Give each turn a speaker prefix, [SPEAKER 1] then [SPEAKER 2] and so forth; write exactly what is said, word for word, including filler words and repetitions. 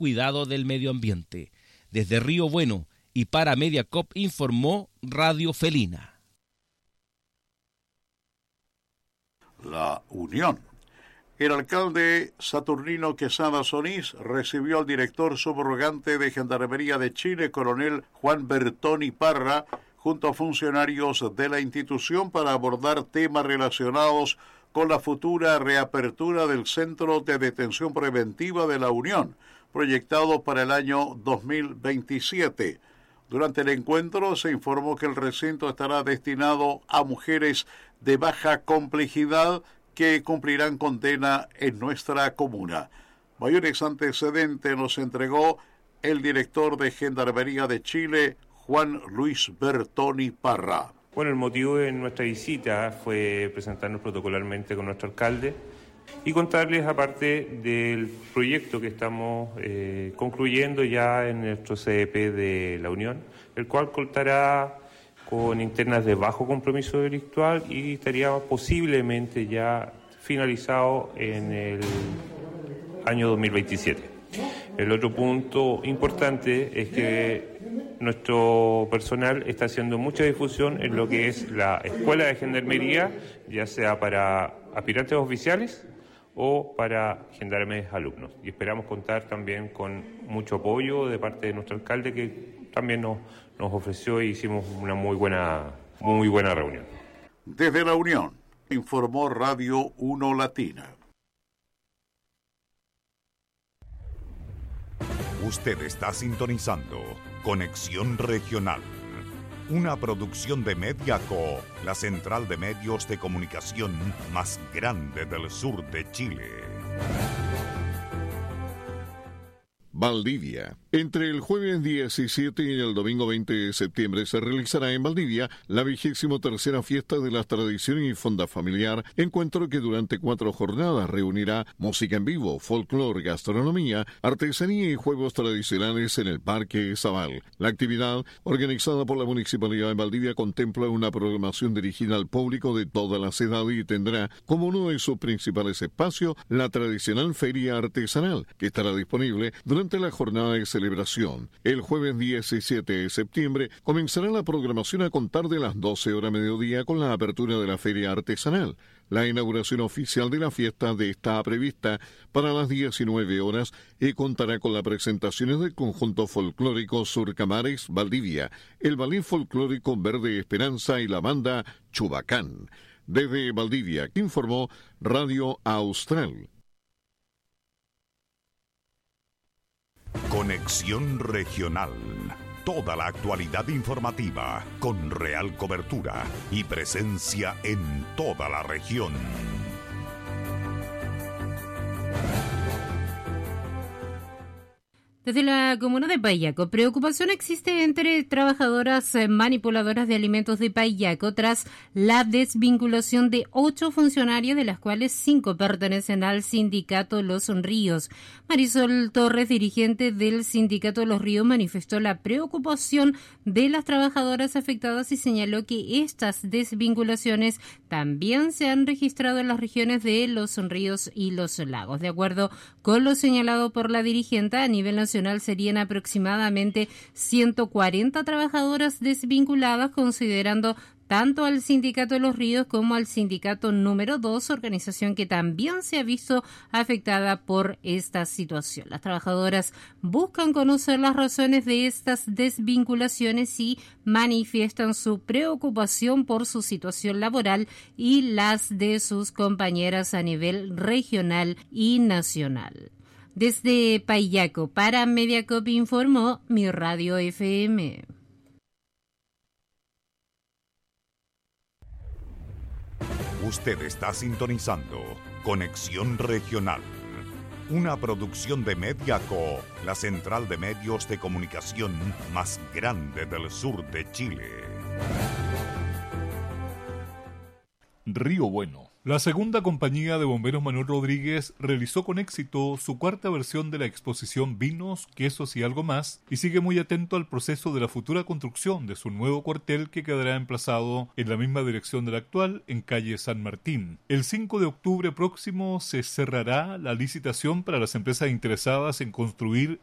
[SPEAKER 1] cuidado del medio ambiente. Desde Río Bueno y para Mediacop informó Radio Felina.
[SPEAKER 2] La Unión. El alcalde Saturnino Quesada Solís recibió al director subrogante de Gendarmería de Chile, coronel Juan Bertoni Parra, junto a funcionarios de la institución para abordar temas relacionados con la futura reapertura del Centro de Detención Preventiva de la Unión, proyectado para el año dos mil veintisiete. Durante el encuentro se informó que el recinto estará destinado a mujeres de baja complejidad que cumplirán condena en nuestra comuna. Mayores antecedentes nos entregó el director de Gendarmería de Chile, Juan Luis Bertoni Parra.
[SPEAKER 3] Bueno, el motivo de nuestra visita fue presentarnos protocolarmente con nuestro alcalde y contarles, aparte del proyecto que estamos eh, concluyendo ya en nuestro C D P de la Unión, el cual contará con internas de bajo compromiso delictual y estaría posiblemente ya finalizado en el año dos mil veintisiete. El otro punto importante es que nuestro personal está haciendo mucha difusión en lo que es la escuela de gendarmería, ya sea para aspirantes oficiales o para gendarmes alumnos. Y esperamos contar también con mucho apoyo de parte de nuestro alcalde, que también nos, nos ofreció y hicimos una muy buena, muy buena reunión.
[SPEAKER 2] Desde la Unión, informó Radio uno Latina.
[SPEAKER 4] Usted está sintonizando Conexión Regional, una producción de Mediaco, la central de medios de comunicación más grande del sur de Chile.
[SPEAKER 5] Valdivia. Entre el jueves diecisiete y el domingo veinte de septiembre se realizará en Valdivia la vigésimo tercera fiesta de las tradiciones y fonda familiar, encuentro que durante cuatro jornadas reunirá música en vivo, folclore, gastronomía, artesanía y juegos tradicionales en el Parque Zabal. La actividad, organizada por la Municipalidad de Valdivia, contempla una programación dirigida al público de todas las edades y tendrá como uno de sus principales espacios la tradicional feria artesanal, que estará disponible durante la jornada de celebración. El jueves diecisiete de septiembre comenzará la programación a contar de las doce horas mediodía con la apertura de la feria artesanal. La inauguración oficial de la fiesta de está prevista para las diecinueve horas y contará con las presentaciones del conjunto folclórico Surcamares Valdivia, el ballet folclórico Verde Esperanza y la banda Chubacán. Desde Valdivia, informó Radio Austral.
[SPEAKER 4] Conexión Regional. Toda la actualidad informativa con real cobertura y presencia en toda la región.
[SPEAKER 6] Desde la comuna de Paillaco, preocupación existe entre trabajadoras manipuladoras de alimentos de Paillaco tras la desvinculación de ocho funcionarios, de las cuales cinco pertenecen al sindicato Los Ríos. Marisol Torres, dirigente del sindicato Los Ríos, manifestó la preocupación de las trabajadoras afectadas y señaló que estas desvinculaciones también se han registrado en las regiones de Los Ríos y Los Lagos. De acuerdo con lo señalado por la dirigente, a nivel nacional serían aproximadamente ciento cuarenta trabajadoras desvinculadas, considerando tanto al sindicato de Los Ríos como al sindicato número dos, organización que también se ha visto afectada por esta situación. Las trabajadoras buscan conocer las razones de estas desvinculaciones y manifiestan su preocupación por su situación laboral y las de sus compañeras a nivel regional y nacional. Desde Paillaco para Mediacop informó Mi Radio F M.
[SPEAKER 4] Usted está sintonizando Conexión Regional, una producción de Mediaco, la central de medios de comunicación más grande del sur de Chile.
[SPEAKER 7] Río Bueno. La segunda compañía de bomberos Manuel Rodríguez realizó con éxito su cuarta versión de la exposición Vinos, Quesos y Algo Más y sigue muy atento al proceso de la futura construcción de su nuevo cuartel, que quedará emplazado en la misma dirección del actual, en calle San Martín. El cinco de octubre próximo se cerrará la licitación para las empresas interesadas en construir